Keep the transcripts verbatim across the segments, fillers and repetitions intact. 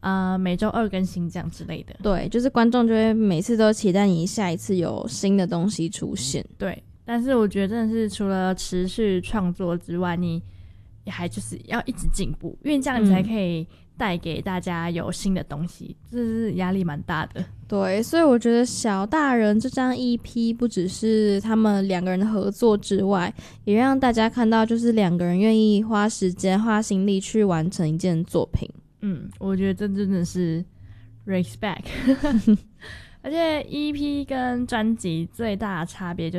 呃每周二更新这样之类的。 对，就是观众就会每次都期待你下一次有新的东西出现。 对，但是我觉得真的是除了持续创作之外，你也还就是要一直进步，因为这样你才可以带给大家有新的东西，这是压力蛮大的。 对，所以我觉得小大人这张 E P 不只是他们两个人的合作之外，也让大家看到就是两个人愿意花时间花心力去完成一件作品。 嗯，我觉得这真的是 respect 而且 E P 跟专辑最大的差别就是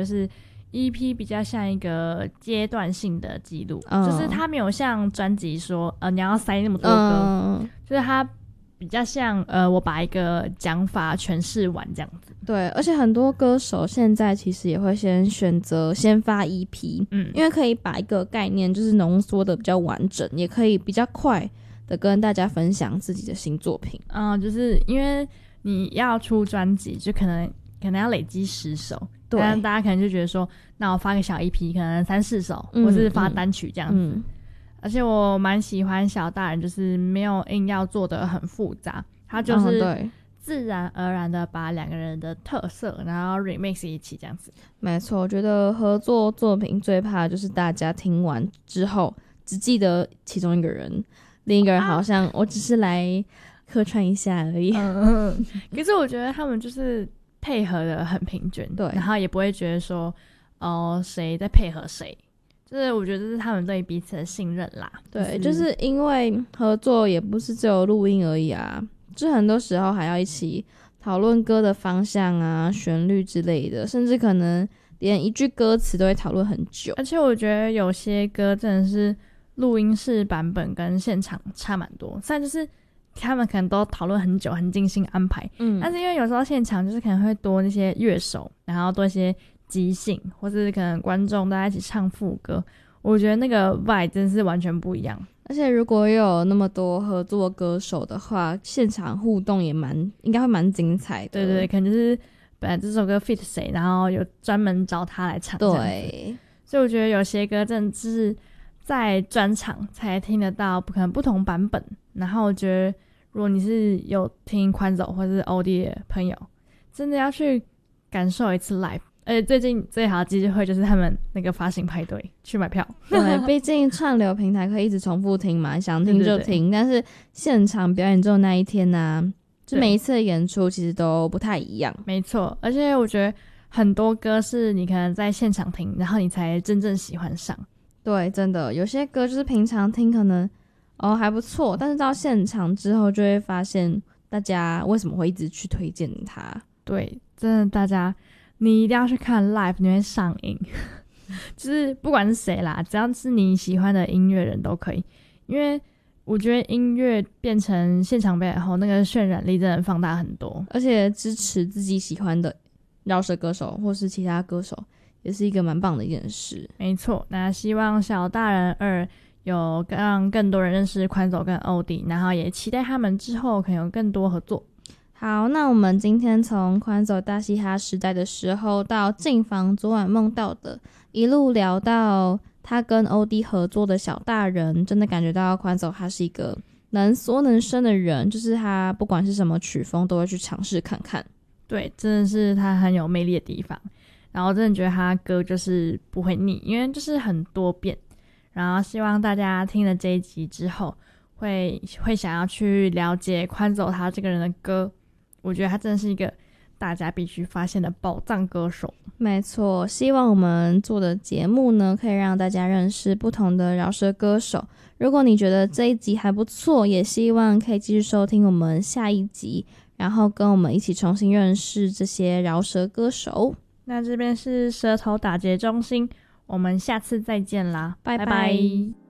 E P 比较像一个阶段性的记录、嗯、就是它没有像专辑说呃你要塞那么多歌、嗯、就是它比较像呃我把一个讲法诠释完这样子。 对，而且很多歌手现在其实也会先选择先发 E P， 嗯，因为可以把一个概念就是浓缩的比较完整，也可以比较快的跟大家分享自己的新作品。 嗯，就是因为你要出专辑就可能可能要累积十首，对，大家可能就觉得说那我发个小 E P 可能三四首、嗯、或是发单曲这样子、嗯、而且我蛮喜欢小大人就是没有硬要做得很复杂，他就是自然而然的把两个人的特色然后 remix 一起这样子。 没错，我觉得合作作品最怕的就是大家听完之后只记得其中一个人，另一个人好像我只是来客串一下而已、 啊嗯、可是我觉得他们就是配合的很平均，对，然后也不会觉得说哦谁在配合谁，就是我觉得这是他们对彼此的信任啦。 对、就是、就是因为合作也不是只有录音而已啊，就很多时候还要一起讨论歌的方向啊旋律之类的，甚至可能连一句歌词都会讨论很久。 而且我觉得有些歌真的是录音室版本跟现场差蛮多，虽然就是他们可能都讨论很久很精心安排，嗯，但是因为有时候现场就是可能会多那些乐手，然后多一些即兴，或是可能观众大家一起唱副歌，我觉得那个 vibe 真是完全不一样。 而且如果有那么多合作歌手的话，现场互动也蛮应该会蛮精彩的。 对对对，可能就是本来这首歌 fit 谁，然后有专门找他来唱。对，所以我觉得有些歌真的是在专场才听得到可能不同版本，然后我觉得如果你是有听宽走或者是 O D 的朋友，真的要去感受一次 live。而且最近最好的机会就是他们那个发行派对，去买票。 对，毕竟串流平台可以一直重复听嘛，想听就听。对对对，但是现场表演之后那一天啊，就每一次的演出其实都不太一样。 没错，而且我觉得很多歌是你可能在现场听，然后你才真正喜欢上。 对，真的有些歌就是平常听可能哦还不错，但是到现场之后就会发现大家为什么会一直去推荐它。 对，真的大家你一定要去看 live， 你会上瘾就是不管是谁啦，只要是你喜欢的音乐人都可以，因为我觉得音乐变成现场表演后那个渲染力真的放大很多， 而且支持自己喜欢的饶舌歌手或是其他歌手也是一个蛮棒的一件事。 没错，那希望小大人二有让更多人认识宽走跟欧弟，然后也期待他们之后可能有更多合作。 好，那我们今天从宽走大嘻哈时代的时候到进房昨晚梦到的，一路聊到他跟欧弟合作的小大人，真的感觉到宽走他是一个能缩能伸的人，就是他不管是什么曲风都会去尝试看看。 对，真的是他很有魅力的地方，然后真的觉得他歌就是不会腻，因为就是很多变，然后希望大家听了这一集之后会会想要去了解宽走他这个人的歌，我觉得他真的是一个大家必须发现的宝藏歌手。 没错，希望我们做的节目呢可以让大家认识不同的饶舌歌手，如果你觉得这一集还不错，也希望可以继续收听我们下一集，然后跟我们一起重新认识这些饶舌歌手。 那这边是舌头打结中心，我们下次再见啦， 拜拜。 拜拜。